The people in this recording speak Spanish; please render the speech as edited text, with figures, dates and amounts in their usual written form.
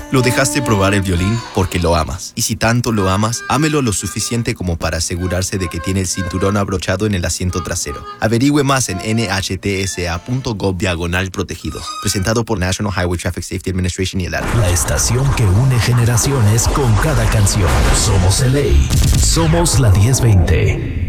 Lo dejaste probar el violín porque lo amas. Y si tanto lo amas, ámelo lo suficiente como para asegurarse de que tiene el cinturón abrochado en el asiento trasero. Averigüe más en nhtsa.gov/protegidos. Presentado por National Highway Traffic Safety Administration y el ARA. La estación que une generaciones con cada canción. Somos LA. Somos la 1020.